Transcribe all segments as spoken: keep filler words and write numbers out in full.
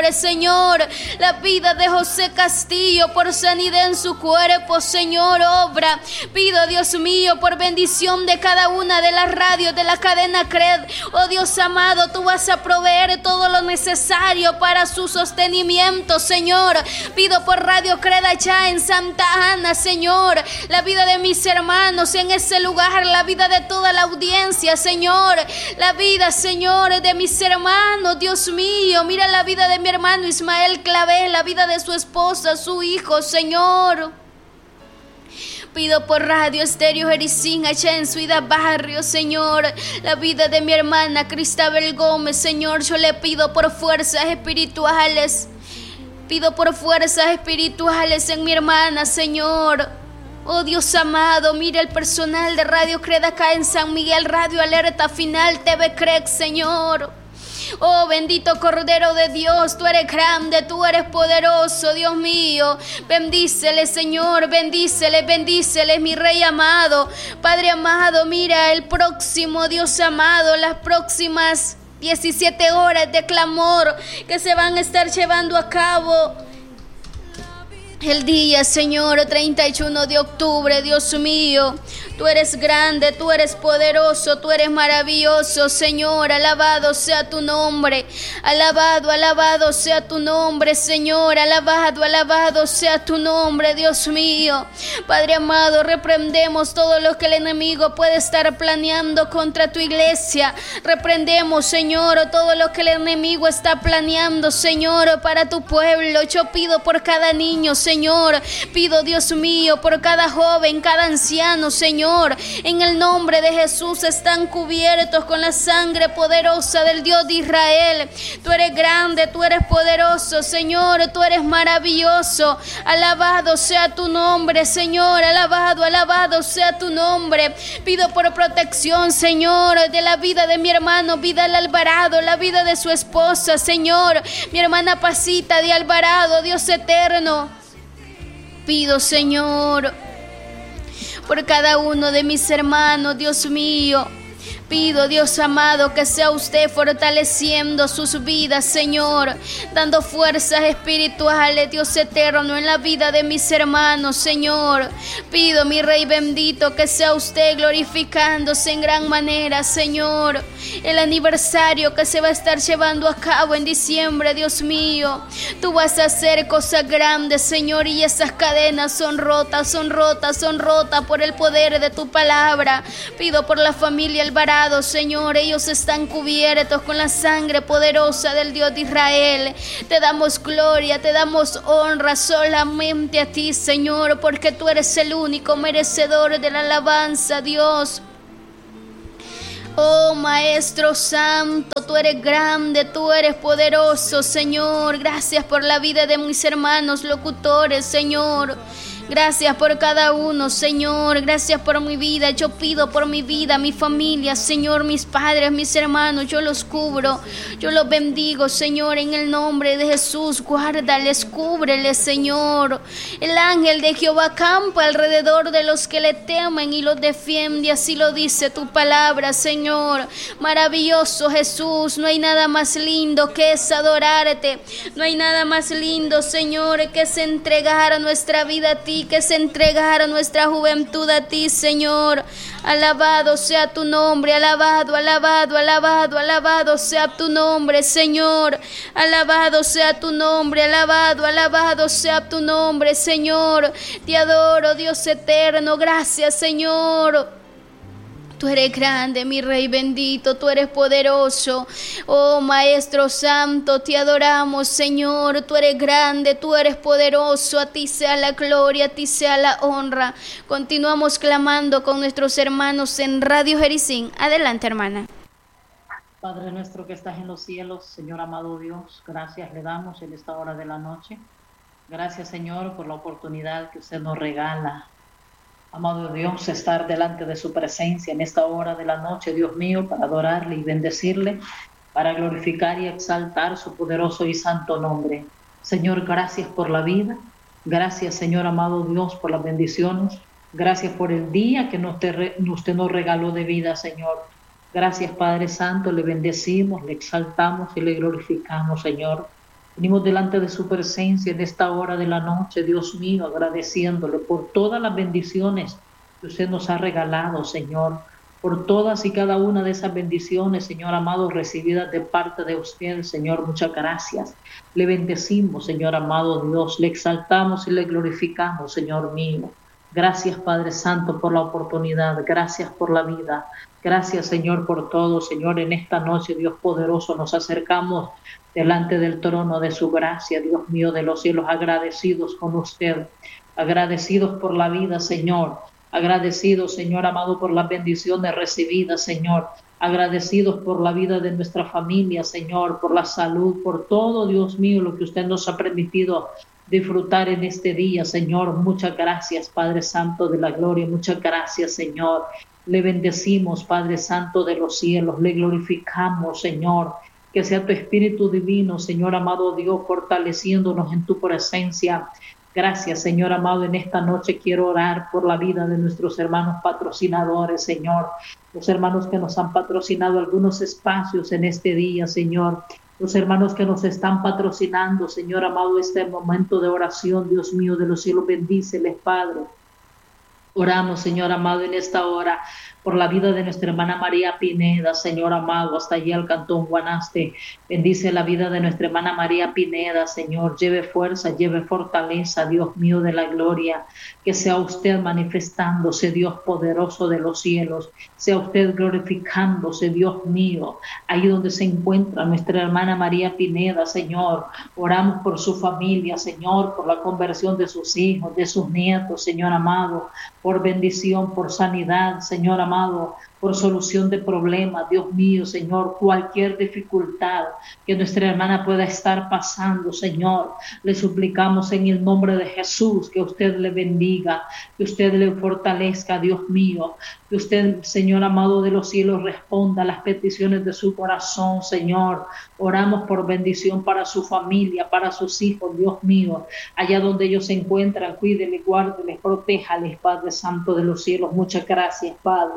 Señor, la vida de José Castillo por sanidad en su cuerpo, Señor, obra. Pido, Dios mío, por bendición de cada una de las radios de la cadena C R E D. Oh Dios amado, tú vas a proveer todo lo necesario para su sostenimiento, Señor. Pido por Radio C R E D allá en Santa Ana, Señor, la vida de mis hermanos en ese lugar, la vida de toda la audiencia, Señor, la vida, Señor, de mis hermanos, Dios mío, mira la vida de mi hermano Ismael Clavel, la vida de su esposa, su hijo, Señor. Pido por Radio Estéreo Jericín, allá en Ciudad Barrio, Señor, la vida de mi hermana Cristabel Gómez, Señor. Yo le pido por fuerzas espirituales, pido por fuerzas espirituales en mi hermana, Señor. Oh Dios amado, mira el personal de Radio C R E D acá en San Miguel, Radio Alerta Final, T V C R E C, Señor. Oh bendito Cordero de Dios, tú eres grande, tú eres poderoso, Dios mío. Bendícele, Señor, bendícele, bendícele, mi Rey amado. Padre amado, mira el próximo, Dios amado, las próximas diecisiete horas de clamor que se van a estar llevando a cabo el día, Señor, treinta y uno de octubre, Dios mío. Tú eres grande, tú eres poderoso, tú eres maravilloso, Señor. Alabado sea tu nombre, alabado, alabado sea tu nombre, Señor. Alabado, alabado sea tu nombre, Dios mío. Padre amado, reprendemos todo lo que el enemigo puede estar planeando contra tu iglesia. Reprendemos, Señor, todo lo que el enemigo está planeando, Señor, para tu pueblo. Yo pido por cada niño, Señor. Pido, Dios mío, por cada joven, cada anciano, Señor. En el nombre de Jesús están cubiertos con la sangre poderosa del Dios de Israel. Tú eres grande, tú eres poderoso, Señor. Tú eres maravilloso. Alabado sea tu nombre, Señor. Alabado, alabado sea tu nombre. Pido por protección, Señor, de la vida de mi hermano Vidal Alvarado, la vida de su esposa, Señor. Mi hermana Pasita de Alvarado, Dios eterno. Pido, Señor, por cada uno de mis hermanos, Dios mío. Pido, Dios amado, que sea usted fortaleciendo sus vidas, Señor, dando fuerzas espirituales, Dios eterno, en la vida de mis hermanos, Señor. Pido, mi Rey bendito, que sea usted glorificándose en gran manera, Señor. El aniversario que se va a estar llevando a cabo en diciembre, Dios mío. Tú vas a hacer cosas grandes, Señor, y esas cadenas son rotas, son rotas, son rotas por el poder de tu palabra. Pido por la familia Alvarado, Señor, ellos están cubiertos con la sangre poderosa del Dios de Israel. Te damos gloria, te damos honra solamente a ti, Señor, porque tú eres el único merecedor de la alabanza, Dios. Oh Maestro Santo, tú eres grande, tú eres poderoso, Señor. Gracias por la vida de mis hermanos locutores, Señor. Gracias por cada uno, Señor. Gracias por mi vida. Yo pido por mi vida, mi familia, Señor, mis padres, mis hermanos. Yo los cubro, yo los bendigo, Señor, en el nombre de Jesús. Guárdales, cúbreles, Señor. El ángel de Jehová campa alrededor de los que le temen y los defiende. Así lo dice tu palabra, Señor. Maravilloso Jesús. No hay nada más lindo que es adorarte. No hay nada más lindo, Señor, que es entregar nuestra vida a ti, que es entregar nuestra juventud a ti, Señor. Alabado sea tu nombre, alabado, alabado, alabado, alabado sea tu nombre, Señor. Alabado sea tu nombre, alabado, alabado sea tu nombre, Señor. Te adoro, Dios eterno. Gracias, Señor. Tú eres grande, mi Rey bendito, tú eres poderoso. Oh Maestro Santo, te adoramos, Señor. Tú eres grande, tú eres poderoso. A ti sea la gloria, a ti sea la honra. Continuamos clamando con nuestros hermanos en Radio Jericín. Adelante, hermana. Padre nuestro que estás en los cielos, Señor amado Dios, gracias le damos en esta hora de la noche. Gracias, Señor, por la oportunidad que usted nos regala. Amado Dios, estar delante de su presencia en esta hora de la noche, Dios mío, para adorarle y bendecirle, para glorificar y exaltar su poderoso y santo nombre. Señor, gracias por la vida. Gracias, Señor amado Dios, por las bendiciones. Gracias por el día que usted nos regaló de vida, Señor. Gracias, Padre Santo, le bendecimos, le exaltamos y le glorificamos, Señor. Venimos delante de su presencia en esta hora de la noche, Dios mío, agradeciéndole por todas las bendiciones que usted nos ha regalado, Señor, por todas y cada una de esas bendiciones, Señor amado, recibidas de parte de usted, Señor, muchas gracias. Le bendecimos, Señor amado Dios, le exaltamos y le glorificamos, Señor mío. Gracias, Padre Santo, por la oportunidad, gracias por la vida, gracias, Señor, por todo, Señor, en esta noche, Dios poderoso, nos acercamos delante del trono de su gracia, Dios mío de los cielos, agradecidos con usted, agradecidos por la vida, Señor, agradecidos, Señor amado, por las bendiciones recibidas, Señor, agradecidos por la vida de nuestra familia, Señor, por la salud, por todo, Dios mío, lo que usted nos ha permitido disfrutar en este día, Señor. Muchas gracias, Padre Santo de la gloria, muchas gracias, Señor. Le bendecimos, Padre Santo de los cielos, le glorificamos, Señor. Que sea tu Espíritu Divino, Señor amado Dios, fortaleciéndonos en tu presencia. Gracias, Señor amado. En esta noche quiero orar por la vida de nuestros hermanos patrocinadores, Señor. Los hermanos que nos han patrocinado algunos espacios en este día, Señor. Los hermanos que nos están patrocinando, Señor amado, este momento de oración, Dios mío de los cielos, bendíceles, Padre. Oramos, Señor amado, en esta hora por la vida de nuestra hermana María Pineda, Señor amado, hasta allí al Cantón Guanaste. Bendice la vida de nuestra hermana María Pineda, Señor. Lleve fuerza, lleve fortaleza, Dios mío de la gloria. Que sea usted manifestándose, Dios poderoso de los cielos. Sea usted glorificándose, Dios mío, ahí donde se encuentra nuestra hermana María Pineda, Señor. Oramos por su familia, Señor, por la conversión de sus hijos, de sus nietos, Señor amado, por bendición, por sanidad, Señor amado, por solución de problemas, Dios mío, Señor, cualquier dificultad que nuestra hermana pueda estar pasando, Señor, le suplicamos en el nombre de Jesús que usted le bendiga, que usted le fortalezca, Dios mío, que usted, Señor amado de los cielos, responda a las peticiones de su corazón, Señor. Oramos por bendición para su familia, para sus hijos, Dios mío, allá donde ellos se encuentran, cuídeles, guárdeles, protéjales, Padre Santo de los cielos. Muchas gracias, Padre.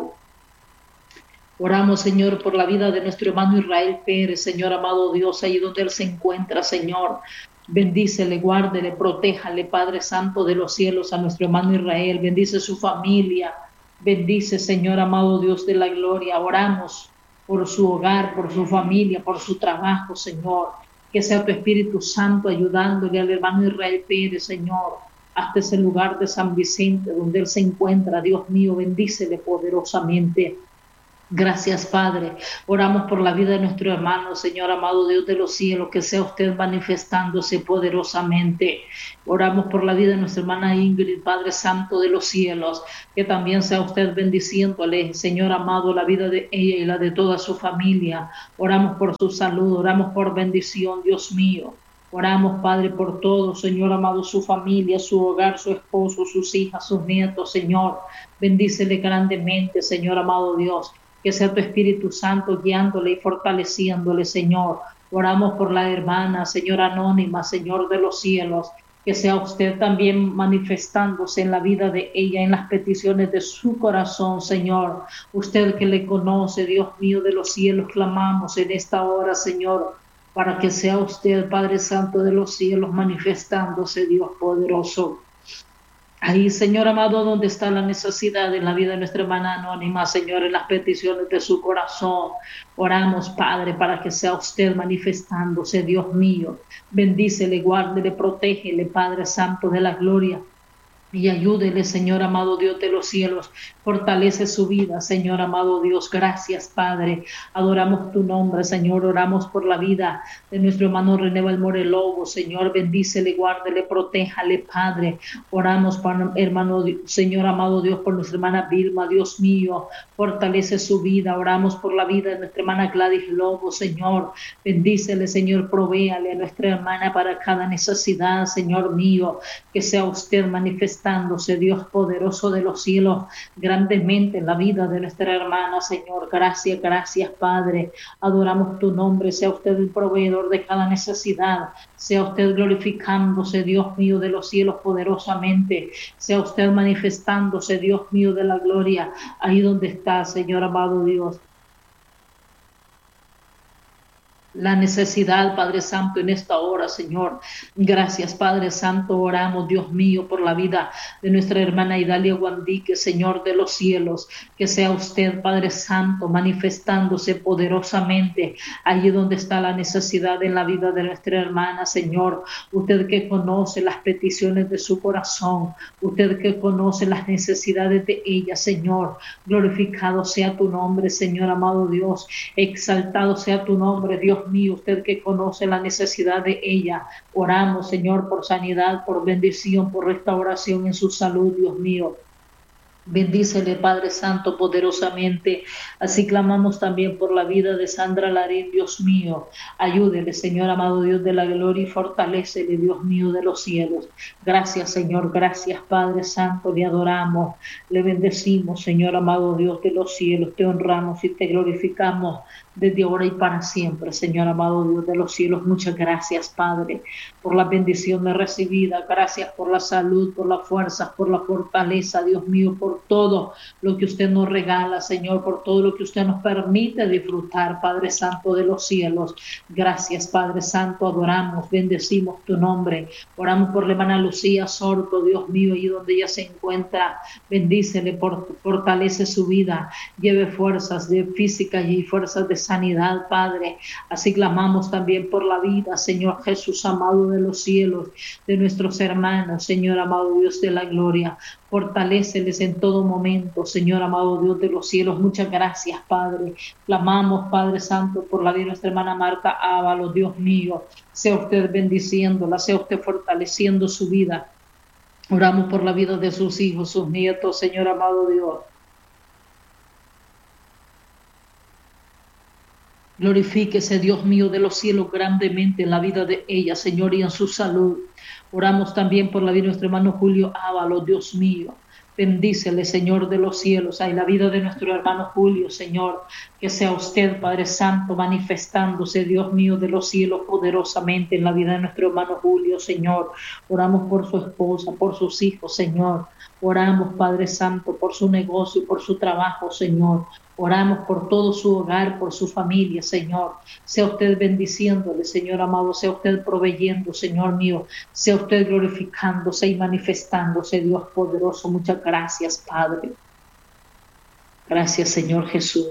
Oramos, Señor, por la vida de nuestro hermano Israel Pérez, Señor amado Dios, ahí donde él se encuentra, Señor. Bendícele, guárdele, protéjale, Padre Santo de los cielos, a nuestro hermano Israel. Bendice su familia. Bendice, Señor amado Dios de la gloria. Oramos por su hogar, por su familia, por su trabajo, Señor. Que sea tu Espíritu Santo ayudándole al hermano Israel Pérez, Señor, hasta ese lugar de San Vicente donde él se encuentra. Dios mío, bendícele poderosamente. Gracias, Padre. Oramos por la vida de nuestro hermano, Señor amado Dios de los cielos, que sea usted manifestándose poderosamente. Oramos por la vida de nuestra hermana Ingrid, Padre Santo de los cielos, que también sea usted bendiciéndole, Señor amado, la vida de ella y la de toda su familia. Oramos por su salud, oramos por bendición, Dios mío. Oramos, Padre, por todo, Señor amado, su familia, su hogar, su esposo, sus hijas, sus nietos, Señor. Bendícele grandemente, Señor amado Dios. Que sea tu Espíritu Santo guiándole y fortaleciéndole, Señor. Oramos por la hermana, Señor anónima, Señor de los cielos. Que sea usted también manifestándose en la vida de ella, en las peticiones de su corazón, Señor. Usted que le conoce, Dios mío de los cielos, clamamos en esta hora, Señor, para que sea usted, Padre Santo de los cielos, manifestándose, Dios poderoso. Ahí, Señor amado, donde está la necesidad en la vida de nuestra hermana anónima, Señor, en las peticiones de su corazón. Oramos, Padre, para que sea usted manifestándose, Dios mío. Bendícele, guárdele, protégele, Padre Santo de la gloria. Y ayúdele, Señor amado Dios de los cielos. Fortalece su vida, Señor amado Dios. Gracias, Padre. Adoramos tu nombre, Señor. Oramos por la vida de nuestro hermano René Balmore Lobo, Señor. Bendícele, guárdele, protéjale, Padre. Oramos, para, hermano, Señor amado Dios, por nuestra hermana Vilma, Dios mío. Fortalece su vida. Oramos por la vida de nuestra hermana Gladys Lobo, Señor. Bendícele, Señor. Provéale a nuestra hermana para cada necesidad, Señor mío. Que sea usted manifestado, Dios poderoso de los cielos, grandemente en la vida de nuestra hermana, Señor. Gracias, gracias, Padre. Adoramos tu nombre. Sea usted el proveedor de cada necesidad. Sea usted glorificándose, Dios mío de los cielos, poderosamente. Sea usted manifestándose, Dios mío de la gloria, ahí donde está, Señor amado Dios. la necesidad, Padre Santo, en esta hora, Señor. Gracias, Padre Santo. Oramos, Dios mío, por la vida de nuestra hermana Idalia Guandique, Señor de los cielos. Que sea usted, Padre Santo, manifestándose poderosamente allí donde está la necesidad en la vida de nuestra hermana, Señor. Usted que conoce las peticiones de su corazón, usted que conoce las necesidades de ella, Señor. Glorificado sea tu nombre, Señor amado Dios. Exaltado sea tu nombre, Dios mío, usted que conoce la necesidad de ella. Oramos, Señor, por sanidad, por bendición, por restauración en su salud, Dios mío. Bendícele, Padre Santo, poderosamente. Así clamamos también por la vida de Sandra Larín, Dios mío. Ayúdele, Señor amado Dios de la gloria, y fortalécele, Dios mío de los cielos. Gracias, Señor, gracias, Padre Santo. Le adoramos, le bendecimos, Señor amado Dios de los cielos. Te honramos y te glorificamos desde ahora y para siempre, Señor amado Dios de los cielos. Muchas gracias, Padre, por la bendición recibida. Gracias por la salud, por las fuerzas, por la fortaleza, Dios mío, por todo lo que usted nos regala, Señor, por todo lo que usted nos permite disfrutar, Padre Santo de los cielos. Gracias, Padre Santo. Adoramos, bendecimos tu nombre. Oramos por la hermana Lucía Sorto, Dios mío, allí donde ella se encuentra. Bendícele, por, fortalece su vida, lleve fuerzas de física y fuerzas de sanidad, Padre. Así clamamos también por la vida, Señor Jesús amado de los cielos, de nuestros hermanos, Señor amado Dios de la gloria. Fortaléceles en todo momento, Señor amado Dios de los cielos. Muchas gracias, Padre. Clamamos, Padre Santo, por la vida de nuestra hermana Marta Ábalos, Dios mío. Sea usted bendiciéndola, sea usted fortaleciendo su vida. Oramos por la vida de sus hijos, sus nietos, Señor amado Dios. Glorifíquese, Dios mío de los cielos, grandemente en la vida de ella, Señor, y en su salud. Oramos también por la vida de nuestro hermano Julio Ábalos, Dios mío. Bendícele, Señor de los cielos, hay la vida de nuestro hermano Julio, Señor. Que sea usted, Padre Santo, manifestándose, Dios mío de los cielos, poderosamente en la vida de nuestro hermano Julio, Señor. Oramos por su esposa, por sus hijos, Señor. Oramos, Padre Santo, por su negocio, por su trabajo, Señor. Oramos por todo su hogar, por su familia, Señor. Sea usted bendiciéndole, Señor amado. Sea usted proveyendo, Señor mío. Sea usted glorificándose y manifestándose, Dios poderoso. Muchas gracias, Padre. Gracias, Señor Jesús.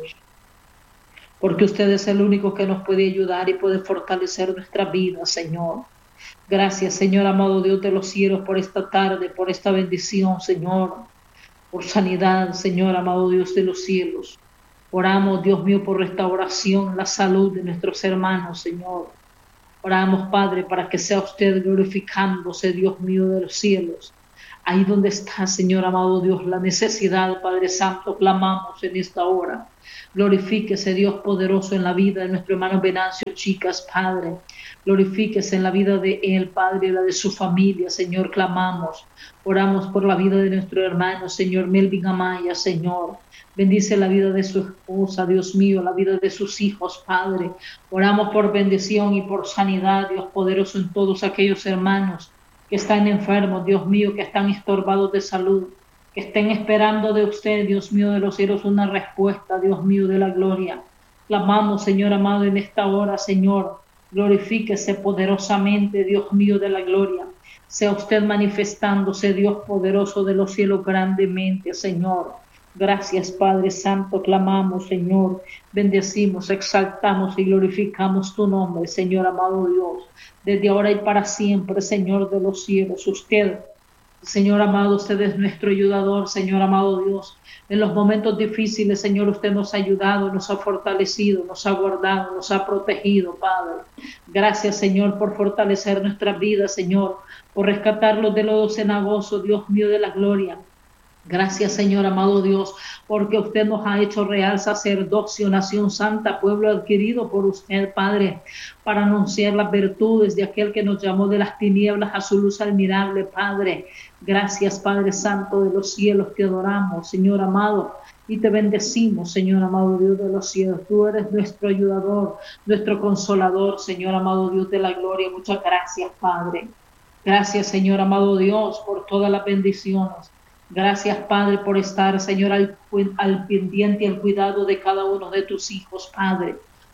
Porque usted es el único que nos puede ayudar y puede fortalecer nuestra vida, Señor. Gracias, Señor amado Dios de los cielos, por esta tarde, por esta bendición, Señor. Por sanidad, Señor amado Dios de los cielos. Oramos, Dios mío, por restauración, la salud de nuestros hermanos, Señor. Oramos, Padre, para que sea usted glorificándose, Dios mío de los cielos. Ahí donde está, Señor amado Dios, la necesidad, Padre Santo, clamamos en esta hora. Glorifíquese, Dios poderoso, en la vida de nuestro hermano Venancio Chicas, Padre. Glorifíquese en la vida de él, Padre, y la de su familia, Señor, clamamos. Oramos por la vida de nuestro hermano, Señor Melvin Amaya, Señor. Bendice la vida de su esposa, Dios mío, la vida de sus hijos, Padre. Oramos por bendición y por sanidad, Dios poderoso, en todos aquellos hermanos que están enfermos, Dios mío, que están estorbados de salud, que estén esperando de usted, Dios mío de los cielos, una respuesta, Dios mío de la gloria. Clamamos, Señor amado, en esta hora, Señor, glorifíquese poderosamente, Dios mío de la gloria. Sea usted manifestándose, Dios poderoso de los cielos, grandemente, Señor. Gracias, Padre Santo, clamamos, Señor, bendecimos, exaltamos y glorificamos tu nombre, Señor amado Dios, desde ahora y para siempre, Señor de los cielos. Usted, Señor amado, usted es nuestro ayudador, Señor amado Dios. En los momentos difíciles, Señor, usted nos ha ayudado, nos ha fortalecido, nos ha guardado, nos ha protegido, Padre. Gracias, Señor, por fortalecer nuestras vidas, Señor, por rescatarlos de los cenagosos, Dios mío de la gloria. Gracias, Señor amado Dios, porque usted nos ha hecho real sacerdocio, nación santa, pueblo adquirido por usted, Padre, para anunciar las virtudes de aquel que nos llamó de las tinieblas a su luz admirable, Padre. Gracias, Padre Santo de los cielos, te adoramos, Señor amado, y te bendecimos, Señor amado Dios de los cielos. Tú eres nuestro ayudador, nuestro consolador, Señor amado Dios de la gloria. Muchas gracias, Padre. Gracias, Señor amado Dios, por todas las bendiciones. Gracias, Padre, por estar, Señor, al, al pendiente y al cuidado de cada uno de tus hijos, Padre.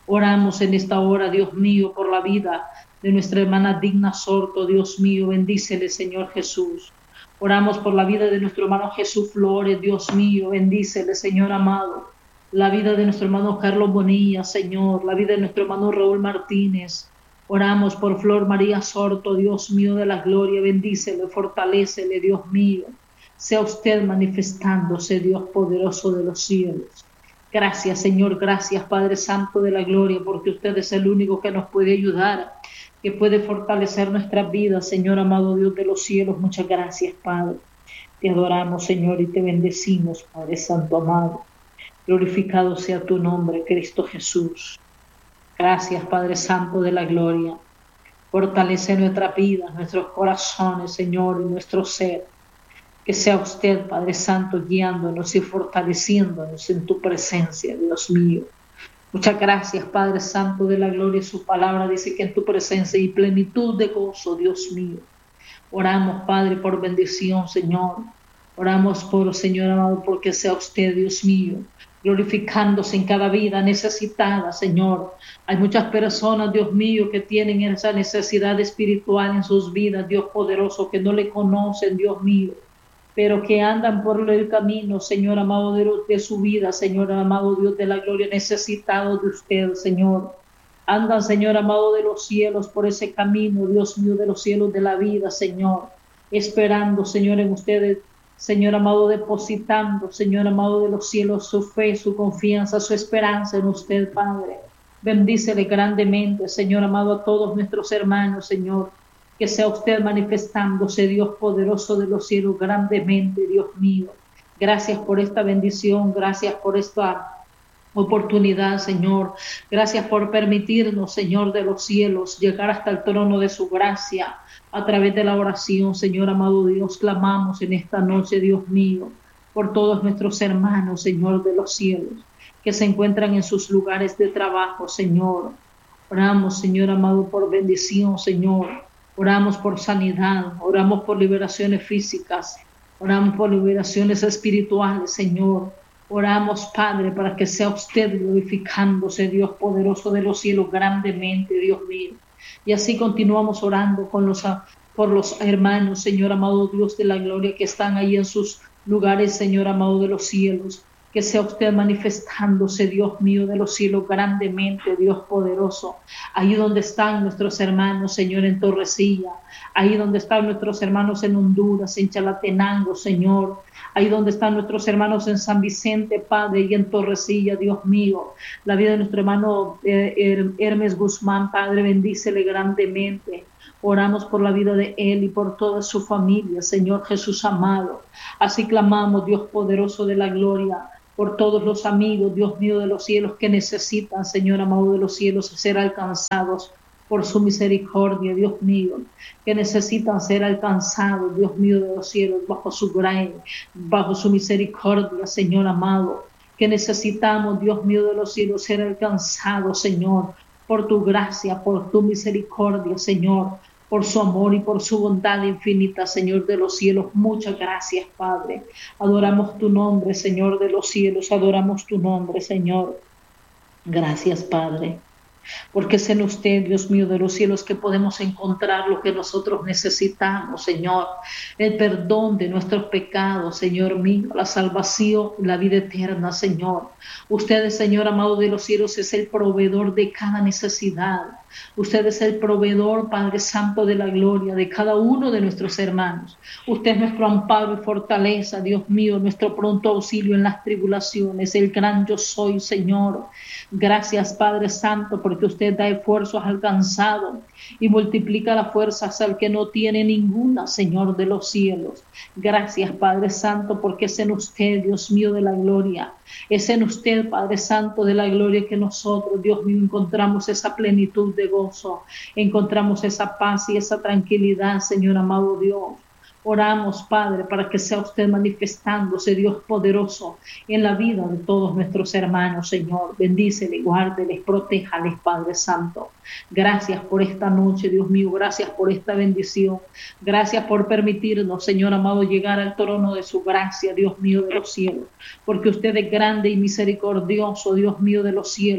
Oramos en esta hora, Dios mío, por la vida de nuestra hermana Digna Sorto, Dios mío, bendícele, Señor Jesús. Oramos por la vida de nuestro hermano Jesús Flores, Dios mío, bendícele, Señor amado. La vida de nuestro hermano Carlos Bonilla, Señor, la vida de nuestro hermano Raúl Martínez. Oramos por Flor María Sorto, Dios mío de la gloria, bendícele, fortalécele, Dios mío. Sea usted manifestándose, Dios poderoso de los cielos. Gracias, Señor, gracias, Padre Santo de la gloria, porque usted es el único que nos puede ayudar, que puede fortalecer nuestras vidas, Señor amado Dios de los cielos. Muchas gracias, Padre. Te adoramos, Señor, y te bendecimos, Padre Santo amado. Glorificado sea tu nombre, Cristo Jesús. Gracias, Padre Santo de la gloria. Fortalece nuestras vidas, nuestros corazones, Señor, y nuestro ser. Que sea usted, Padre Santo, guiándonos y fortaleciéndonos en tu presencia, Dios mío. Muchas gracias, Padre Santo de la gloria. Su palabra dice que en tu presencia hay plenitud de gozo, Dios mío. Oramos, Padre, por bendición, Señor. Oramos por, Señor amado, porque sea usted, Dios mío, glorificándose en cada vida necesitada, Señor. Hay muchas personas, Dios mío, que tienen esa necesidad espiritual en sus vidas, Dios poderoso, que no le conocen, Dios mío, pero que andan por el camino, Señor amado, de, de su vida, Señor amado Dios de la gloria, necesitados de usted, Señor. Andan, Señor amado de los cielos, por ese camino, Dios mío, de los cielos de la vida, Señor, esperando, Señor, en ustedes, Señor amado, depositando, Señor amado de los cielos, su fe, su confianza, su esperanza en usted, Padre. Bendícele grandemente, Señor amado, a todos nuestros hermanos, Señor. Que sea usted manifestándose, Dios poderoso de los cielos, grandemente, Dios mío. Gracias por esta bendición, gracias por esta oportunidad, Señor. Gracias por permitirnos, Señor de los cielos, llegar hasta el trono de su gracia. A través de la oración, Señor amado Dios, clamamos en esta noche, Dios mío, por todos nuestros hermanos, Señor de los cielos, que se encuentran en sus lugares de trabajo, Señor. Oramos, Señor amado, por bendición, Señor. Oramos por sanidad, oramos por liberaciones físicas, oramos por liberaciones espirituales, Señor. Oramos, Padre, para que sea usted glorificándose, Dios poderoso de los cielos, grandemente, Dios mío. Y así continuamos orando con los, por los hermanos, Señor amado Dios de la gloria, que están ahí en sus lugares, Señor amado de los cielos. Que sea usted manifestándose, Dios mío de los cielos, grandemente, Dios poderoso. Ahí donde están nuestros hermanos, Señor, en Torrecilla. Ahí donde están nuestros hermanos en Honduras, en Chalatenango, Señor. Ahí donde están nuestros hermanos en San Vicente, Padre, y en Torrecilla, Dios mío. La vida de nuestro hermano eh, Hermes Guzmán, Padre, bendícele grandemente. Oramos por la vida de él y por toda su familia, Señor Jesús amado. Así clamamos, Dios poderoso de la gloria, por todos los amigos, Dios mío de los cielos, que necesitan, Señor amado de los cielos, ser alcanzados por su misericordia, Dios mío, que necesitan ser alcanzados, Dios mío de los cielos, bajo su gracia, bajo su misericordia, Señor amado, que necesitamos, Dios mío de los cielos, ser alcanzados, Señor, por tu gracia, por tu misericordia, Señor, por su amor y por su bondad infinita, Señor de los cielos. Muchas gracias, Padre. Adoramos tu nombre, Señor de los cielos. Adoramos tu nombre, Señor. Gracias, Padre. Porque es en usted, Dios mío de los cielos, que podemos encontrar lo que nosotros necesitamos, Señor. El perdón de nuestros pecados, Señor mío, la salvación y la vida eterna, Señor. Usted, Señor amado de los cielos, es el proveedor de cada necesidad. Usted es el proveedor, Padre Santo de la gloria, de cada uno de nuestros hermanos. Usted es nuestro amparo y fortaleza, Dios mío, nuestro pronto auxilio en las tribulaciones, el gran yo soy, Señor. Gracias, Padre Santo, porque usted da esfuerzos al cansado y multiplica las fuerzas al que no tiene ninguna, Señor de los cielos. Gracias, Padre Santo, porque es en usted, Dios mío de la gloria. Es en usted, Padre Santo de la gloria, que nosotros, Dios mío, encontramos esa plenitud de gozo, encontramos esa paz y esa tranquilidad, Señor amado Dios. Oramos, Padre, para que sea usted manifestándose, Dios poderoso, en la vida de todos nuestros hermanos, Señor. Bendíceles, guárdeles, protéjales, Padre Santo. Gracias por esta noche, Dios mío. Gracias por esta bendición. Gracias por permitirnos, Señor amado, llegar al trono de su gracia, Dios mío de los cielos. Porque usted es grande y misericordioso, Dios mío de los cielos.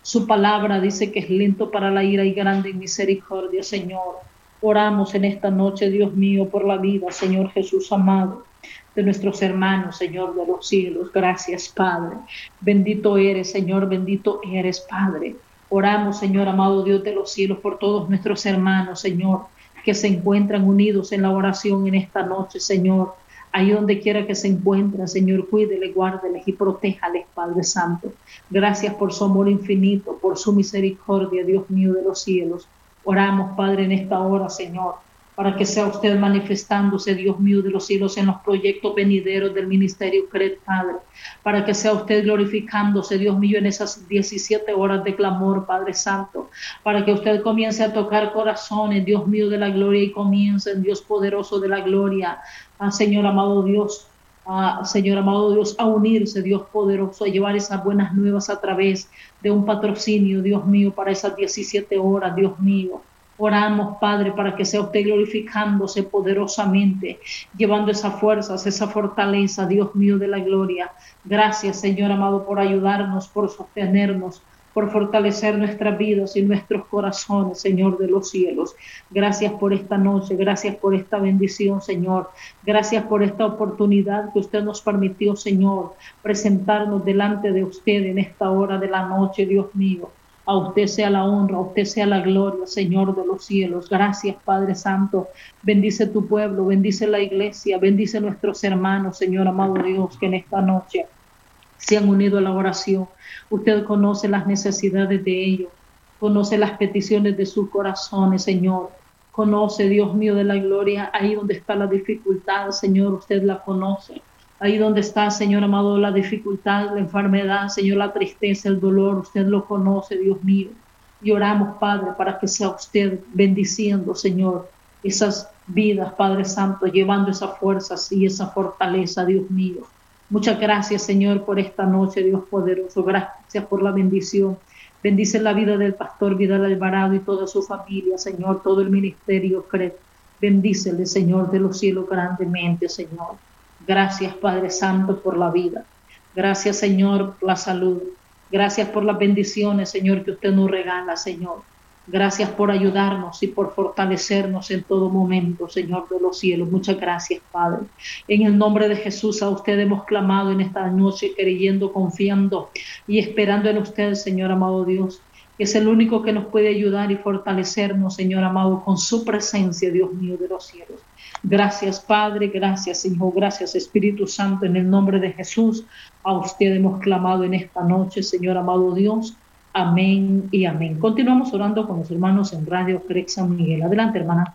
Su palabra dice que es lento para la ira y grande en misericordia, Señor. Oramos en esta noche, Dios mío, por la vida, Señor Jesús amado, de nuestros hermanos, Señor de los cielos. Gracias, Padre. Bendito eres, Señor, bendito eres, Padre. Oramos, Señor amado Dios de los cielos, por todos nuestros hermanos, Señor, que se encuentran unidos en la oración en esta noche, Señor. Ahí donde quiera que se encuentren, Señor, cuídeles, guárdeles y protéjales, Padre Santo. Gracias por su amor infinito, por su misericordia, Dios mío de los cielos. Oramos, Padre, en esta hora, Señor, para que sea usted manifestándose, Dios mío de los cielos, en los proyectos venideros del Ministerio C R E D, Padre, para que sea usted glorificándose, Dios mío, en esas diecisiete horas de clamor, Padre Santo, para que usted comience a tocar corazones, Dios mío de la gloria, y comience, Dios poderoso de la gloria, ah, Señor amado Dios, ah, Señor amado Dios, a unirse, Dios poderoso, a llevar esas buenas nuevas a través de un patrocinio, Dios mío, para esas diecisiete horas, Dios mío. Oramos, Padre, para que sea usted glorificándose poderosamente, llevando esas fuerzas, esa fortaleza, Dios mío de la gloria. Gracias, Señor amado, por ayudarnos, por sostenernos, por fortalecer nuestras vidas y nuestros corazones, Señor de los cielos. Gracias por esta noche, gracias por esta bendición, Señor. Gracias por esta oportunidad que usted nos permitió, Señor, presentarnos delante de usted en esta hora de la noche, Dios mío. A usted sea la honra, a usted sea la gloria, Señor de los cielos. Gracias, Padre Santo. Bendice tu pueblo, bendice la iglesia, bendice nuestros hermanos, Señor amado Dios, que en esta noche se han unido a la oración. Usted conoce las necesidades de ellos, conoce las peticiones de sus corazones, Señor. Conoce, Dios mío de la gloria, ahí donde está la dificultad, Señor, usted la conoce. Ahí donde está, Señor amado, la dificultad, la enfermedad, Señor, la tristeza, el dolor, usted lo conoce, Dios mío. Y oramos, Padre, para que sea usted bendiciendo, Señor, esas vidas, Padre Santo, llevando esas fuerzas y esa fortaleza, Dios mío. Muchas gracias, Señor, por esta noche, Dios poderoso. Gracias por la bendición. Bendice la vida del pastor Vidal Alvarado y toda su familia, Señor, todo el ministerio C R E D. Bendícele, Señor, de los cielos grandemente, Señor. Gracias, Padre Santo, por la vida. Gracias, Señor, por la salud. Gracias por las bendiciones, Señor, que usted nos regala, Señor. Gracias por ayudarnos y por fortalecernos en todo momento, Señor de los cielos. Muchas gracias, Padre. En el nombre de Jesús, a usted hemos clamado en esta noche, creyendo, confiando y esperando en usted, Señor amado Dios, que es el único que nos puede ayudar y fortalecernos, Señor amado, con su presencia, Dios mío de los cielos. Gracias, Padre, gracias, Hijo, gracias, Espíritu Santo, en el nombre de Jesús. A usted hemos clamado en esta noche, Señor amado Dios. Amén y amén. Continuamos orando con los hermanos en Radio C R E D San Miguel. Adelante, hermana.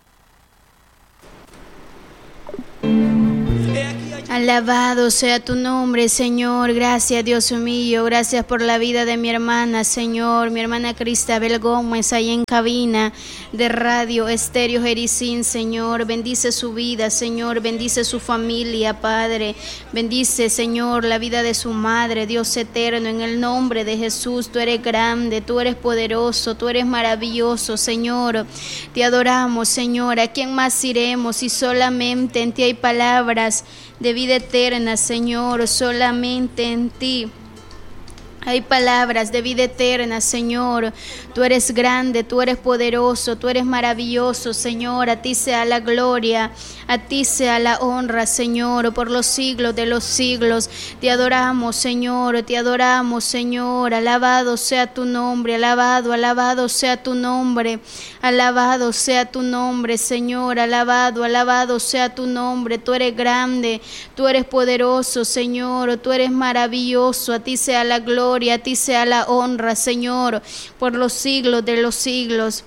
Alabado sea tu nombre, Señor. Gracias, Dios mío. Gracias por la vida de mi hermana, Señor. Mi hermana Cristabel Gómez, ahí en cabina de Radio Estéreo Jericín, Señor. Bendice su vida, Señor. Bendice su familia, Padre. Bendice, Señor, la vida de su madre, Dios eterno. En el nombre de Jesús, tú eres grande, tú eres poderoso, tú eres maravilloso, Señor. Te adoramos, Señor. ¿A quién más iremos si solamente en ti hay palabras de vida eterna, Señor? Solamente en ti hay palabras de vida eterna, Señor. Tú eres grande, tú eres poderoso, tú eres maravilloso, Señor. A ti sea la gloria, a ti sea la honra, Señor, por los siglos de los siglos. Te adoramos, Señor, te adoramos, Señor. Alabado sea tu nombre, alabado, alabado sea tu nombre. Alabado sea tu nombre, Señor. Alabado, alabado sea tu nombre. Tú eres grande, tú eres poderoso, Señor. Tú eres maravilloso. A ti sea la gloria, a ti sea la honra, Señor, por los siglos de los siglos.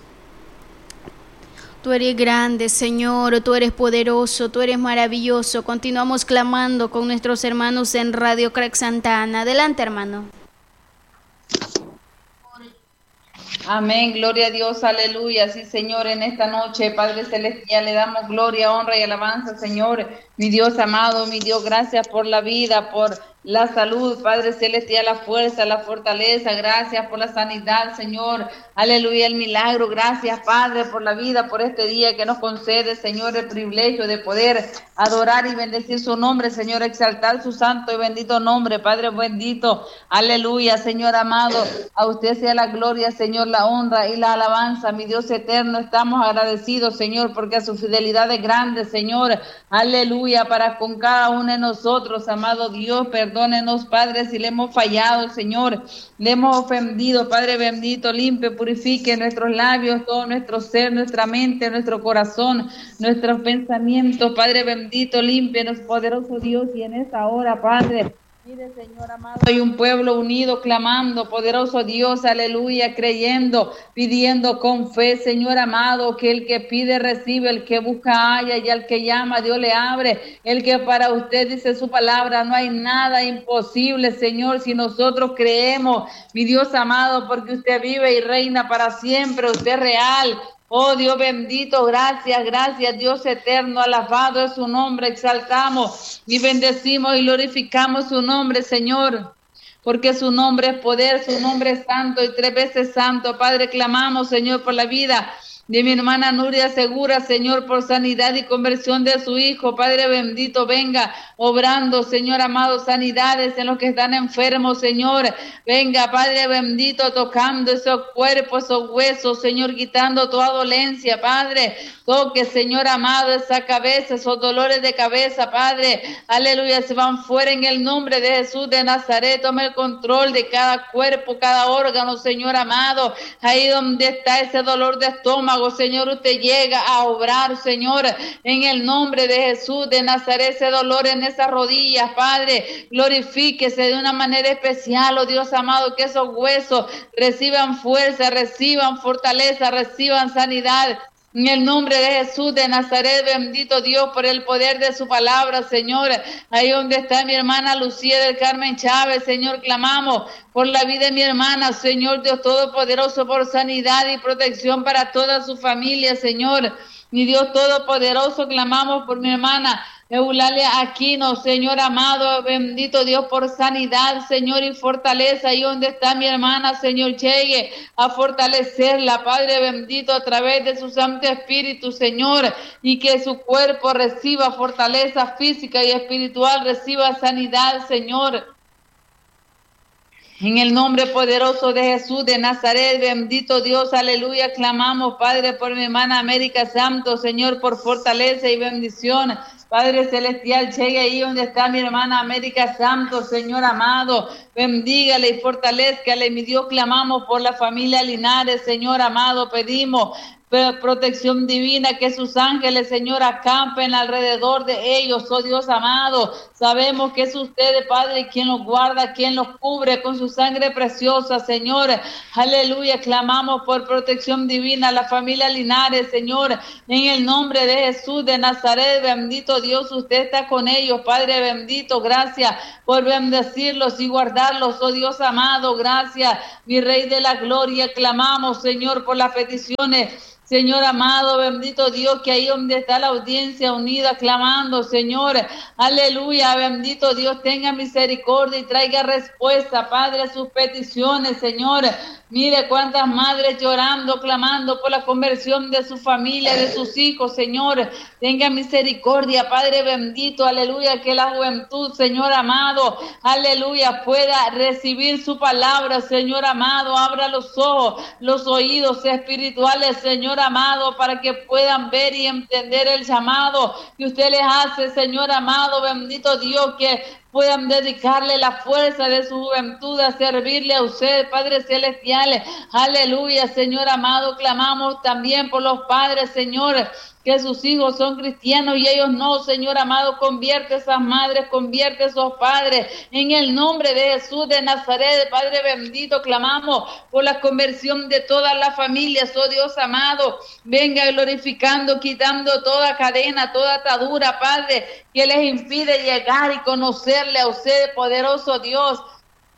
Tú eres grande, Señor, tú eres poderoso, tú eres maravilloso. Continuamos clamando con nuestros hermanos en Radio C R E D Santa Ana. Adelante, hermano. Amén, gloria a Dios, aleluya. Sí, Señor, en esta noche, Padre Celestial, le damos gloria, honra y alabanza, Señor. Mi Dios amado, mi Dios, gracias por la vida, por la salud, Padre Celestial, la fuerza, la fortaleza. Gracias por la sanidad, Señor. Aleluya, el milagro. Gracias, Padre, por la vida, por este día que nos concede, Señor, el privilegio de poder adorar y bendecir su nombre, Señor, exaltar su santo y bendito nombre, Padre bendito. Aleluya, Señor amado. A usted sea la gloria, Señor, la honra y la alabanza, mi Dios eterno. Estamos agradecidos, Señor, porque a su fidelidad es grande, Señor. Aleluya, para con cada uno de nosotros, amado Dios. Perdónenos, Padre, si le hemos fallado, Señor, le hemos ofendido, Padre bendito. Limpie, purifique nuestros labios, todo nuestro ser, nuestra mente, nuestro corazón, nuestros pensamientos, Padre bendito. Límpienos, poderoso Dios, y en esta hora, Padre, mire, Señor amado, hay un pueblo unido clamando, poderoso Dios, aleluya, creyendo, pidiendo con fe, Señor amado, que el que pide recibe, el que busca halla, y al que llama Dios le abre. El que para usted dice su palabra, no hay nada imposible, Señor, si nosotros creemos, mi Dios amado, porque usted vive y reina para siempre, usted es real. Oh Dios bendito, gracias, gracias Dios eterno, alabado es su nombre, exaltamos y bendecimos y glorificamos su nombre, Señor, porque su nombre es poder, su nombre es santo y tres veces santo. Padre, clamamos, Señor, por la vida de mi hermana Nuria Segura, Señor, por sanidad y conversión de su hijo. Padre bendito, venga obrando, Señor amado, sanidades en los que están enfermos, Señor. Venga, Padre bendito, tocando esos cuerpos, esos huesos, Señor, quitando toda dolencia, Padre. Toque, Señor amado, esa cabeza, esos dolores de cabeza, Padre. Aleluya, se van fuera en el nombre de Jesús de Nazaret. Tome el control de cada cuerpo, cada órgano, Señor amado. Ahí donde está ese dolor de estómago, Señor, usted llega a obrar, Señor, en el nombre de Jesús de Nazaret. Ese dolor en esas rodillas, Padre, glorifíquese de una manera especial, oh Dios amado, que esos huesos reciban fuerza, reciban fortaleza, reciban sanidad. En el nombre de Jesús de Nazaret, bendito Dios, por el poder de su palabra, Señor. Ahí donde está mi hermana Lucía del Carmen Chávez, Señor, clamamos por la vida de mi hermana, Señor Dios Todopoderoso, por sanidad y protección para toda su familia, Señor. Mi Dios Todopoderoso, clamamos por mi hermana Eulalia Aquino, Señor amado, bendito Dios, por sanidad, Señor, y fortaleza. Ahí donde está mi hermana, Señor, llegue a fortalecerla, Padre bendito, a través de su Santo Espíritu, Señor, y que su cuerpo reciba fortaleza física y espiritual, reciba sanidad, Señor. En el nombre poderoso de Jesús de Nazaret, bendito Dios, aleluya, clamamos, Padre, por mi hermana América Santo, Señor, por fortaleza y bendición. Padre celestial, llegue ahí donde está mi hermana América Santo, Señor amado, bendígale y fortalezcale, mi Dios, clamamos por la familia Linares, Señor amado, pedimos protección divina, que sus ángeles, Señor, acampen alrededor de ellos, oh Dios amado. Sabemos que es usted, Padre, quien los guarda, quien los cubre con su sangre preciosa, Señor. Aleluya, clamamos por protección divina a la familia Linares, Señor, en el nombre de Jesús de Nazaret, bendito Dios, usted está con ellos, Padre bendito, gracias por bendecirlos y guardarlos, oh Dios amado, gracias, mi Rey de la Gloria, clamamos, Señor, por las peticiones, Señor amado, bendito Dios, que ahí donde está la audiencia unida clamando, Señor, aleluya, bendito Dios, tenga misericordia y traiga respuesta, Padre, a sus peticiones, Señor. Mire cuántas madres llorando, clamando por la conversión de su familia, de sus hijos, Señor. Tenga misericordia, Padre bendito, aleluya, que la juventud, Señor amado, aleluya, pueda recibir su palabra, Señor amado. Abra los ojos, los oídos espirituales, Señor amado, para que puedan ver y entender el llamado que usted les hace, Señor amado, bendito Dios, que puedan dedicarle la fuerza de su juventud a servirle a usted, Padre celestial. Aleluya, Señor amado, clamamos también por los padres, Señor, que sus hijos son cristianos y ellos no, Señor amado, convierte esas madres, convierte esos padres, en el nombre de Jesús de Nazaret, Padre bendito, clamamos por la conversión de todas las familias, oh Dios amado, venga glorificando, quitando toda cadena, toda atadura, Padre, que les impide llegar y conocerle a usted, poderoso Dios.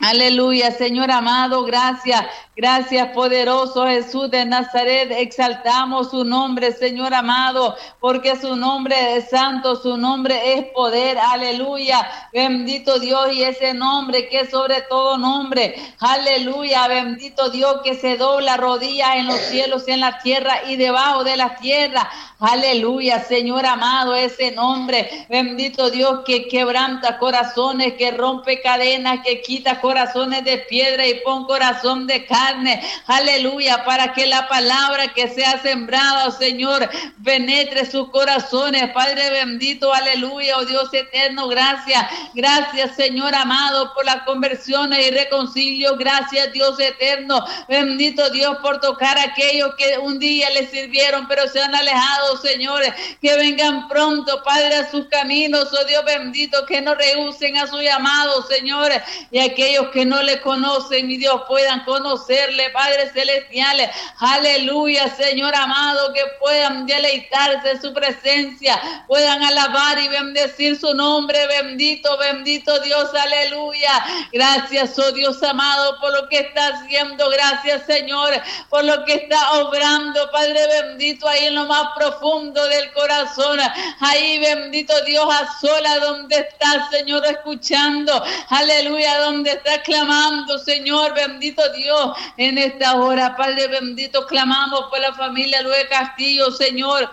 Aleluya, Señor amado, gracias, gracias poderoso Jesús de Nazaret, exaltamos su nombre, Señor amado, porque su nombre es santo, su nombre es poder, aleluya, bendito Dios, y ese nombre que es sobre todo nombre, aleluya, bendito Dios, que se dobla rodillas en los cielos, en la tierra y debajo de la tierra, aleluya, Señor amado, ese nombre, bendito Dios, que quebranta corazones, que rompe cadenas, que quita corazones de piedra y pon corazón de carne, aleluya, para que la palabra que sea sembrada, oh Señor, penetre sus corazones, Padre bendito, aleluya, oh Dios eterno, gracias, gracias Señor amado por las conversiones y reconcilio, gracias Dios eterno, bendito Dios por tocar a aquellos que un día les sirvieron pero se han alejado, señores, que vengan pronto, Padre, a sus caminos, oh Dios bendito, que no rehúsen a su llamado, señores, y aquellos que no le conocen, mi Dios, puedan conocerle, Padre celestial, aleluya, Señor amado, que puedan deleitarse en su presencia, puedan alabar y bendecir su nombre, bendito, bendito Dios, aleluya, gracias, oh Dios amado, por lo que está haciendo, gracias, Señor, por lo que está obrando, Padre bendito, ahí en lo más profundo del corazón, ahí, bendito Dios, a sola donde está, Señor, escuchando, aleluya, donde está clamando, Señor, bendito Dios, en esta hora, Padre bendito, clamamos por la familia Luis Castillo, Señor,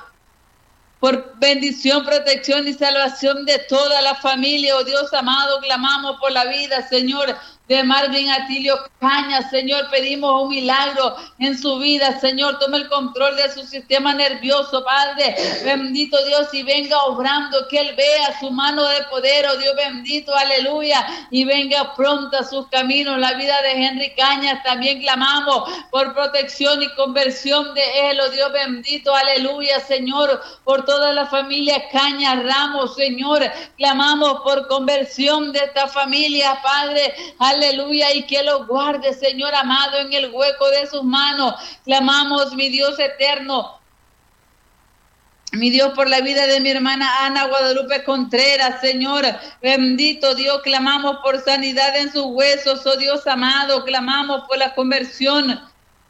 por bendición, protección y salvación de toda la familia, oh Dios amado, clamamos por la vida, Señor, de Marvin Atilio Cañas, Señor, pedimos un milagro en su vida, Señor, toma el control de su sistema nervioso, Padre, bendito Dios, y venga obrando, que Él vea su mano de poder, oh Dios bendito, aleluya, y venga pronto a sus caminos, la vida de Henry Cañas, también clamamos por protección y conversión de Él, oh Dios bendito, aleluya, Señor, por toda la familia Cañas Ramos, Señor, clamamos por conversión de esta familia, Padre, aleluya, Aleluya, y que lo guarde, Señor amado, en el hueco de sus manos. Clamamos, mi Dios eterno, mi Dios, por la vida de mi hermana Ana Guadalupe Contreras, Señor, bendito Dios, clamamos por sanidad en sus huesos, oh Dios amado, clamamos por la conversión,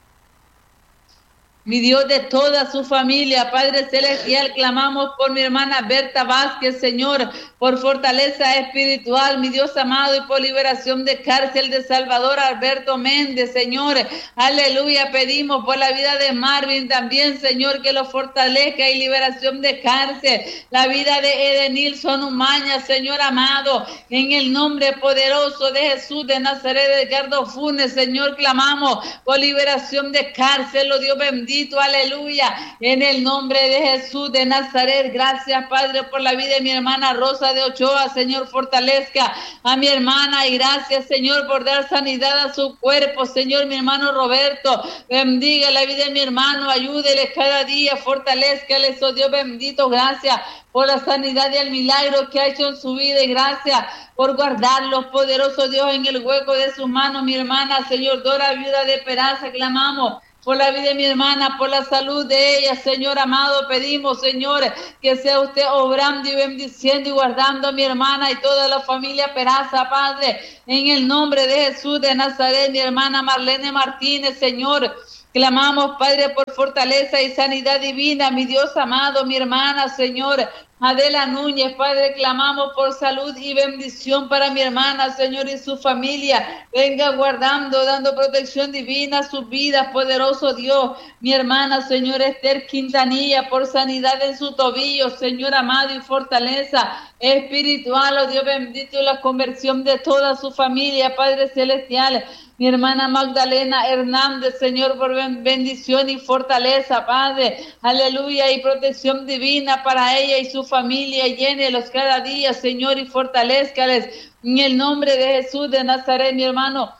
mi Dios, de toda su familia, Padre celestial, clamamos por mi hermana Berta Vázquez, Señor, por fortaleza espiritual, mi Dios amado, y por liberación de cárcel de Salvador Alberto Méndez, Señor, aleluya, pedimos por la vida de Marvin también, Señor, que lo fortalezca y liberación de cárcel, la vida de Edenilson Umaña, Señor amado, en el nombre poderoso de Jesús de Nazaret, de Edgardo Funes, Señor, clamamos por liberación de cárcel, oh Dios bendito, aleluya, en el nombre de Jesús de Nazaret, gracias Padre por la vida de mi hermana Rosa de Ochoa, Señor, fortalezca a mi hermana y gracias Señor por dar sanidad a su cuerpo, Señor, mi hermano Roberto, bendiga la vida de mi hermano, ayúdele cada día, fortalezcale, oh Dios bendito, gracias por la sanidad y el milagro que ha hecho en su vida y gracias por guardarlos, poderoso Dios, en el hueco de sus manos, mi hermana, Señor, Dora, viuda de Peraza, clamamos por la vida de mi hermana, por la salud de ella, Señor amado, pedimos, Señor, que sea usted obrando y bendiciendo y guardando a mi hermana y toda la familia Peraza, Padre, en el nombre de Jesús de Nazaret, mi hermana Marlene Martínez, Señor, clamamos, Padre, por fortaleza y sanidad divina, mi Dios amado, mi hermana, Señor, Adela Núñez, Padre, clamamos por salud y bendición para mi hermana, Señor, y su familia. Venga guardando, dando protección divina a sus vidas, poderoso Dios. Mi hermana, Señor, Esther Quintanilla, por sanidad en su tobillo, Señor amado, y fortaleza espiritual, oh Dios bendito, y la conversión de toda su familia, Padre celestial. Mi hermana Magdalena Hernández, Señor, por bendición y fortaleza, Padre, aleluya, y protección divina para ella y su familia, llénelos cada día, Señor, y fortalézcales, en el nombre de Jesús de Nazaret, mi hermano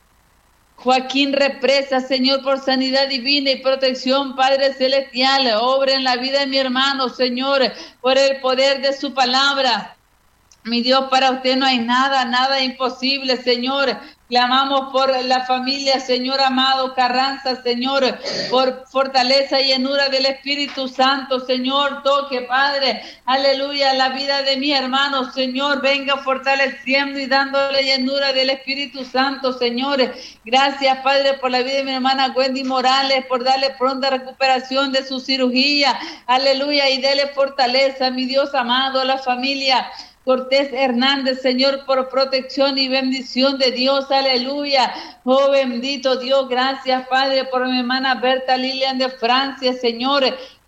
Joaquín Represa, Señor, por sanidad divina y protección, Padre celestial, obra en la vida de mi hermano, Señor, por el poder de su palabra. Mi Dios, para usted no hay nada, nada imposible, Señor. Clamamos por la familia, Señor amado, Carranza, Señor, por fortaleza y llenura del Espíritu Santo, Señor, toque, Padre, aleluya, la vida de mi hermano, Señor, venga fortaleciendo y dándole llenura del Espíritu Santo, Señor. Gracias, Padre, por la vida de mi hermana Wendy Morales, por darle pronta recuperación de su cirugía, aleluya, y dele fortaleza, mi Dios amado, a la familia Cortés Hernández, Señor, por protección y bendición de Dios, aleluya. Oh, bendito Dios, gracias, Padre, por mi hermana Berta Lilian de Francia, Señor.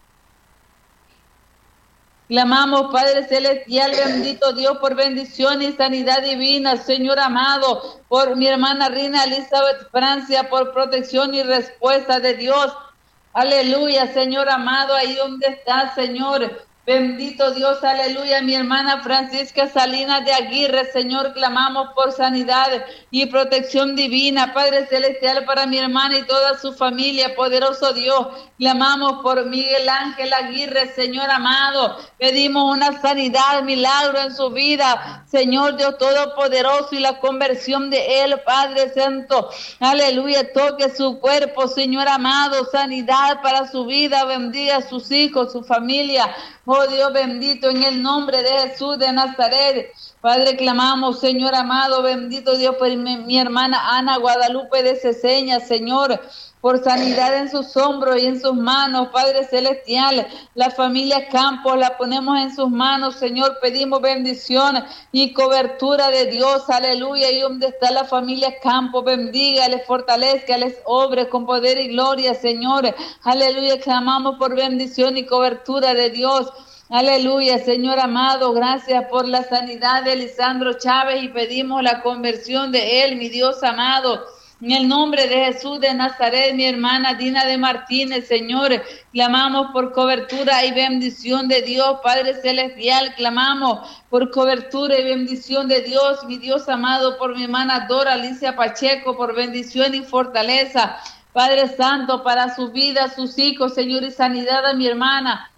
Clamamos, Padre Celestial, bendito Dios, por bendición y sanidad divina, Señor amado, por mi hermana Rina Elizabeth Francia, por protección y respuesta de Dios. Aleluya, Señor amado, ahí donde está, Señor. Bendito Dios, aleluya, mi hermana Francisca Salinas de Aguirre, Señor, clamamos por sanidad y protección divina, Padre Celestial, para mi hermana y toda su familia, poderoso Dios, clamamos por Miguel Ángel Aguirre, Señor amado, pedimos una sanidad, milagro en su vida, Señor Dios Todopoderoso, y la conversión de él, Padre Santo, aleluya, toque su cuerpo, Señor amado, sanidad para su vida, bendiga a sus hijos, su familia. Oh Dios bendito, en el nombre de Jesús de Nazaret, Padre, clamamos, Señor amado, bendito Dios, por mi, mi hermana Ana Guadalupe de Ceseña, Señor, por sanidad en sus hombros y en sus manos, Padre Celestial, la familia Campos la ponemos en sus manos, Señor, pedimos bendición y cobertura de Dios, aleluya, y donde está la familia Campos, bendiga, les fortalezca, les obre con poder y gloria, Señor, aleluya, clamamos por bendición y cobertura de Dios. Aleluya, Señor amado, gracias por la sanidad de Lisandro Chávez y pedimos la conversión de él, mi Dios amado. En el nombre de Jesús de Nazaret, mi hermana Dina de Martínez, Señor, clamamos por cobertura y bendición de Dios, Padre Celestial, clamamos por cobertura y bendición de Dios, mi Dios amado, por mi hermana Dora Alicia Pacheco, por bendición y fortaleza, Padre Santo, para su vida, sus hijos, Señor, y sanidad a mi hermana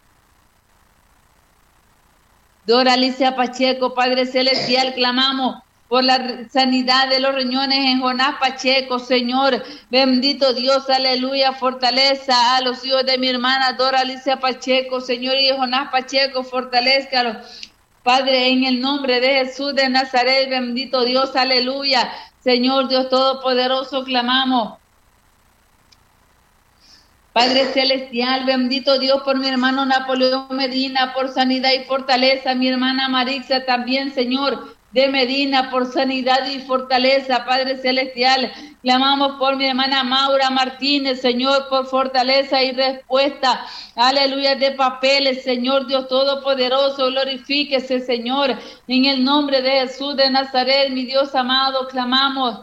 Dora Alicia Pacheco, Padre Celestial, clamamos por la sanidad de los riñones en Jonás Pacheco, Señor, bendito Dios, aleluya, fortaleza a los hijos de mi hermana Dora Alicia Pacheco, Señor, y Jonás Pacheco, fortalezcalos, Padre, en el nombre de Jesús de Nazaret, bendito Dios, aleluya, Señor Dios Todopoderoso, clamamos. Padre Celestial, bendito Dios, por mi hermano Napoleón Medina, por sanidad y fortaleza, mi hermana Marixa también, Señor, de Medina, por sanidad y fortaleza, Padre Celestial, clamamos por mi hermana Maura Martínez, Señor, por fortaleza y respuesta, aleluya, de papeles, Señor Dios Todopoderoso, glorifíquese, Señor, en el nombre de Jesús de Nazaret, mi Dios amado, clamamos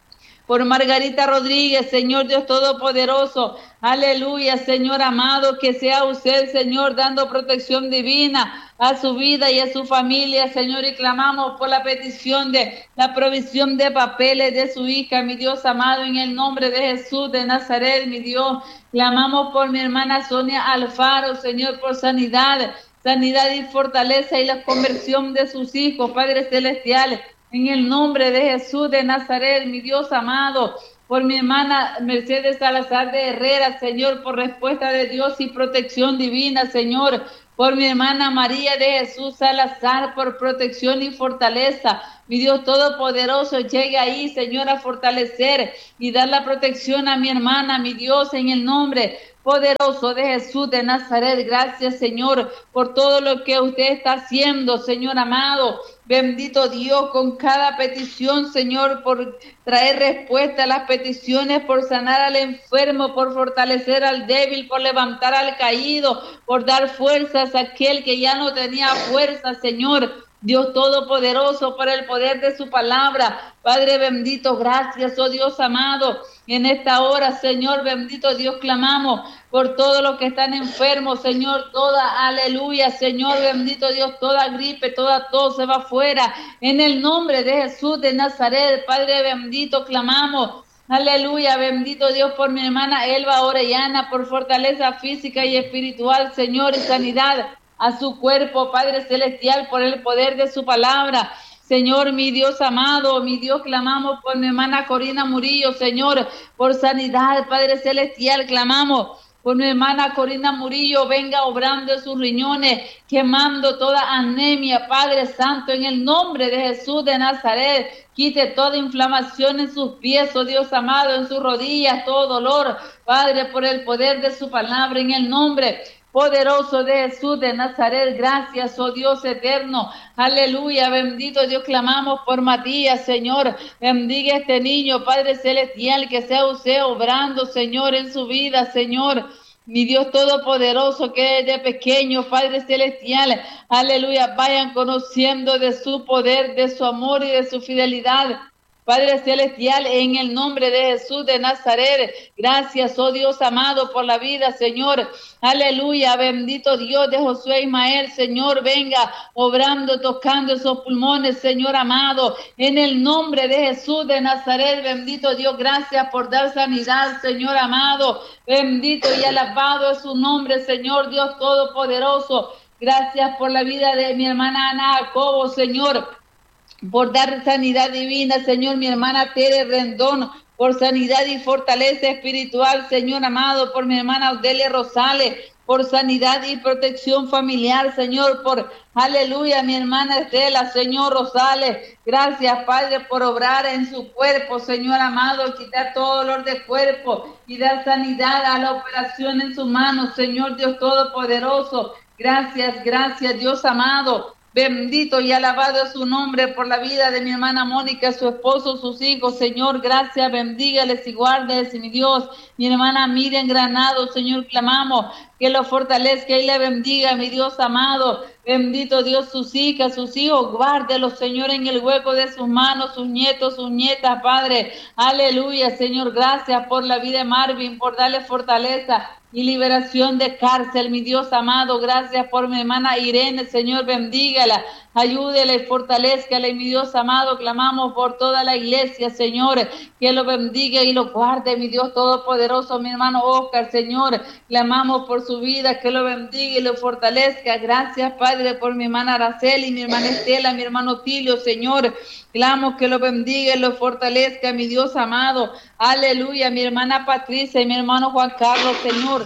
por Margarita Rodríguez, Señor Dios Todopoderoso, aleluya, Señor amado, que sea usted, Señor, dando protección divina a su vida y a su familia, Señor, y clamamos por la petición de la provisión de papeles de su hija, mi Dios amado, en el nombre de Jesús de Nazaret, mi Dios, clamamos por mi hermana Sonia Alfaro, Señor, por sanidad, sanidad y fortaleza y la conversión de sus hijos, Padre Celestial, en el nombre de Jesús de Nazaret, mi Dios amado, por mi hermana Mercedes Salazar de Herrera, Señor, por respuesta de Dios y protección divina, Señor, por mi hermana María de Jesús Salazar, por protección y fortaleza, mi Dios Todopoderoso, llegue ahí, Señor, a fortalecer y dar la protección a mi hermana, mi Dios, en el nombre poderoso de Jesús de Nazaret. Gracias, Señor, por todo lo que usted está haciendo, Señor amado. Bendito Dios, con cada petición, Señor, por traer respuesta a las peticiones, por sanar al enfermo, por fortalecer al débil, por levantar al caído, por dar fuerzas a aquel que ya no tenía fuerza, Señor. Dios Todopoderoso, por el poder de su palabra. Padre bendito, gracias, oh Dios amado. En esta hora, Señor, bendito Dios, clamamos por todos los que están enfermos, Señor, toda, aleluya, Señor, bendito Dios, toda gripe, toda tos se va fuera. En el nombre de Jesús de Nazaret, Padre bendito, clamamos. Aleluya, bendito Dios, por mi hermana Elba Orellana, por fortaleza física y espiritual, Señor, y sanidad a su cuerpo, Padre Celestial, por el poder de su palabra. Señor, mi Dios amado, mi Dios, clamamos por mi hermana Corina Murillo, Señor, por sanidad, Padre Celestial, clamamos por mi hermana Corina Murillo, venga obrando en sus riñones, quemando toda anemia, Padre Santo, en el nombre de Jesús de Nazaret, quite toda inflamación en sus pies, oh Dios amado, en sus rodillas, todo dolor, Padre, por el poder de su palabra, en el nombre poderoso de Jesús de Nazaret, gracias, oh Dios eterno, aleluya, bendito Dios, clamamos por Matías, Señor, bendiga este niño, Padre Celestial, que sea usted obrando, Señor, en su vida, Señor, mi Dios todopoderoso, que desde pequeño, Padre Celestial, aleluya, vayan conociendo de su poder, de su amor y de su fidelidad, Padre Celestial, en el nombre de Jesús de Nazaret, gracias, oh Dios amado, por la vida, Señor, aleluya, bendito Dios de Josué Ismael, Señor, venga obrando, tocando esos pulmones, Señor amado, en el nombre de Jesús de Nazaret, bendito Dios, gracias por dar sanidad, Señor amado, bendito y alabado es su nombre, Señor Dios Todopoderoso, gracias por la vida de mi hermana Ana Jacobo, Señor, por dar sanidad divina, Señor, mi hermana Tere Rendón, por sanidad y fortaleza espiritual, Señor amado, por mi hermana Odelia Rosales, por sanidad y protección familiar, Señor, por, aleluya, mi hermana Estela, Señor Rosales, gracias, Padre, por obrar en su cuerpo, Señor amado, quitar todo dolor de cuerpo y dar sanidad a la operación en sus manos, Señor Dios Todopoderoso, gracias, gracias, Dios amado, bendito y alabado es su nombre por la vida de mi hermana Mónica, su esposo, sus hijos, Señor, gracias, bendígales y guárdeles, mi Dios, mi hermana Miriam Granado, Señor, clamamos que lo fortalezca y le bendiga, mi Dios amado, bendito Dios, sus hijas, sus hijos, guárdelos, Señor, en el hueco de sus manos, sus nietos, sus nietas, Padre, aleluya, Señor, gracias por la vida de Marvin, por darle fortaleza y liberación de cárcel, mi Dios amado, gracias por mi hermana Irene, Señor, bendígala, ayúdela y fortalezcala, mi Dios amado, clamamos por toda la iglesia, Señor, que lo bendiga y lo guarde, mi Dios todopoderoso, mi hermano Oscar, Señor, clamamos por su vida, que lo bendiga y lo fortalezca, gracias, Padre, por mi hermana Araceli, mi hermana Estela, mi hermano Tilio, Señor, clamo que lo bendiga y lo fortalezca, mi Dios amado, aleluya, mi hermana Patricia y mi hermano Juan Carlos, Señor,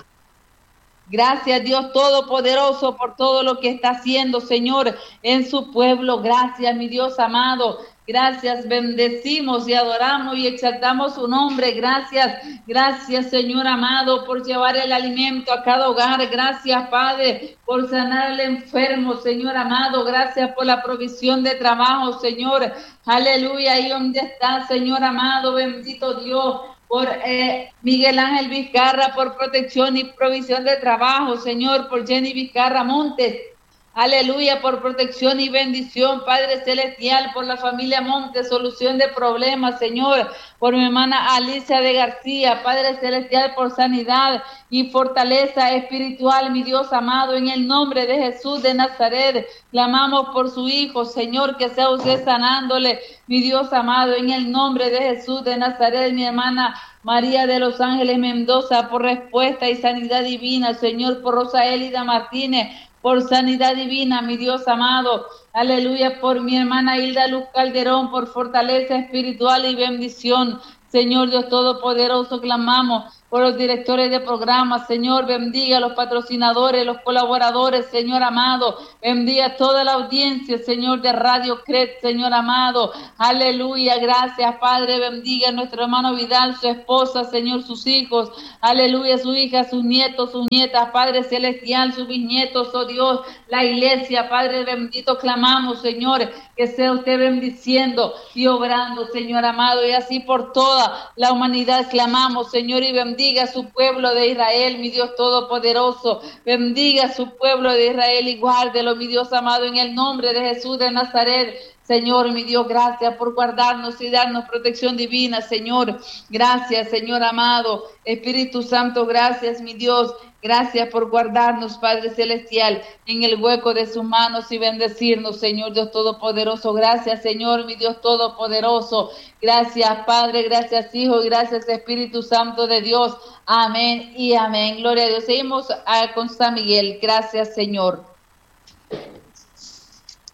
gracias, Dios Todopoderoso, por todo lo que está haciendo, Señor, en su pueblo. Gracias, mi Dios amado. Gracias, bendecimos y adoramos y exaltamos su nombre. Gracias, gracias, Señor amado, por llevar el alimento a cada hogar. Gracias, Padre, por sanar al enfermo, Señor amado. Gracias por la provisión de trabajo, Señor. Aleluya, ahí donde está, Señor amado, bendito Dios. Por eh, Miguel Ángel Vizcarra, por protección y provisión de trabajo, Señor, por Jenny Vizcarra Montes, aleluya, por protección y bendición, Padre Celestial, por la familia Montes, solución de problemas, Señor, por mi hermana Alicia de García, Padre Celestial, por sanidad y fortaleza espiritual, mi Dios amado, en el nombre de Jesús de Nazaret, clamamos por su hijo, Señor, que sea usted sanándole, mi Dios amado, en el nombre de Jesús de Nazaret, mi hermana María de los Ángeles Mendoza, por respuesta y sanidad divina, Señor, por Rosa Elida Martínez, por sanidad divina, mi Dios amado, aleluya, por mi hermana Hilda Luz Calderón, por fortaleza espiritual y bendición, Señor Dios Todopoderoso, clamamos por los directores de programas, Señor, bendiga a los patrocinadores, los colaboradores, Señor amado, bendiga a toda la audiencia, Señor, de Radio Cred, Señor amado, aleluya, gracias, Padre, bendiga a nuestro hermano Vidal, su esposa, Señor, sus hijos, aleluya, su hija, sus nietos, sus nietas, Padre Celestial, sus bisnietos, oh Dios, la iglesia, Padre bendito, clamamos, Señor, que sea usted bendiciendo y obrando, Señor amado, y así por toda la humanidad clamamos, Señor, y bendiga Bendiga a su pueblo de Israel, mi Dios todopoderoso. Bendiga a su pueblo de Israel y guárdelo, mi Dios amado, en el nombre de Jesús de Nazaret. Señor, mi Dios, gracias por guardarnos y darnos protección divina, Señor. Gracias, Señor amado. Espíritu Santo, gracias, mi Dios. Gracias por guardarnos, Padre Celestial, en el hueco de sus manos y bendecirnos, Señor Dios Todopoderoso. Gracias, Señor, mi Dios Todopoderoso. Gracias, Padre, gracias, Hijo, y gracias, Espíritu Santo de Dios. Amén y amén. Gloria a Dios. Seguimos a, con San Miguel. Gracias, Señor.